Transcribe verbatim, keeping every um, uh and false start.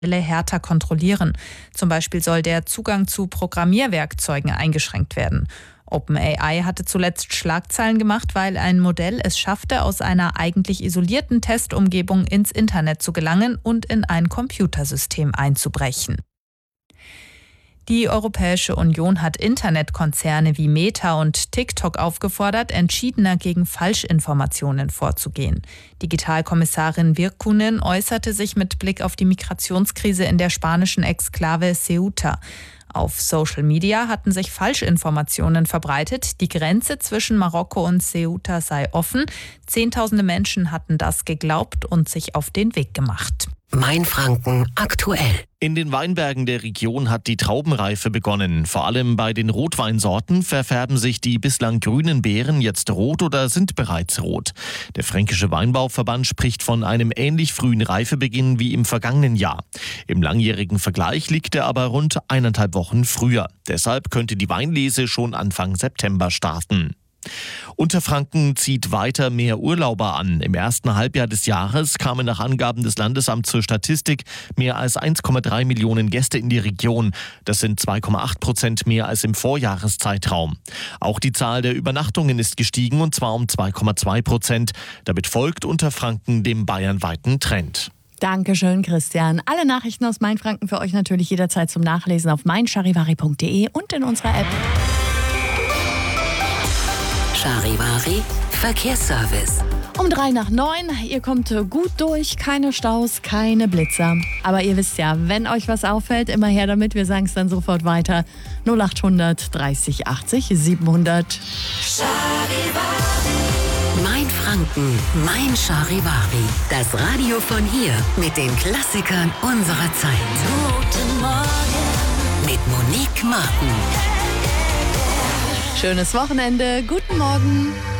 härter kontrollieren. Zum Beispiel soll der Zugang zu Programmierwerkzeugen eingeschränkt werden. OpenAI hatte zuletzt Schlagzeilen gemacht, weil ein Modell es schaffte, aus einer eigentlich isolierten Testumgebung ins Internet zu gelangen und in ein Computersystem einzubrechen. Die Europäische Union hat Internetkonzerne wie Meta und TikTok aufgefordert, entschiedener gegen Falschinformationen vorzugehen. Digitalkommissarin Virkkunen äußerte sich mit Blick auf die Migrationskrise in der spanischen Exklave Ceuta. Auf Social Media hatten sich Falschinformationen verbreitet. Die Grenze zwischen Marokko und Ceuta sei offen. Zehntausende Menschen hatten das geglaubt und sich auf den Weg gemacht. Mainfranken aktuell. In den Weinbergen der Region hat die Traubenreife begonnen. Vor allem bei den Rotweinsorten verfärben sich die bislang grünen Beeren jetzt rot oder sind bereits rot. Der Fränkische Weinbauverband spricht von einem ähnlich frühen Reifebeginn wie im vergangenen Jahr. Im langjährigen Vergleich liegt er aber rund eineinhalb Wochen früher. Deshalb könnte die Weinlese schon Anfang September starten. Unterfranken zieht weiter mehr Urlauber an. Im ersten Halbjahr des Jahres kamen nach Angaben des Landesamts für Statistik mehr als eins Komma drei Millionen Gäste in die Region. Das sind zwei Komma acht Prozent mehr als im Vorjahreszeitraum. Auch die Zahl der Übernachtungen ist gestiegen, und zwar um zwei Komma zwei Prozent. Damit folgt Unterfranken dem bayernweiten Trend. Dankeschön, Christian. Alle Nachrichten aus Mainfranken für euch natürlich jederzeit zum Nachlesen auf mein charivari punkt de und in unserer App. Charivari Verkehrsservice. Um drei nach neun, ihr kommt gut durch, keine Staus, keine Blitzer. Aber ihr wisst ja, wenn euch was auffällt, immer her damit, wir sagen es dann sofort weiter. null achthundert dreißig achtzig siebenhundert. Charivari. Mainfranken, mein Charivari. Das Radio von hier mit den Klassikern unserer Zeit. Guten Morgen mit Monique Martin. Schönes Wochenende, guten Morgen.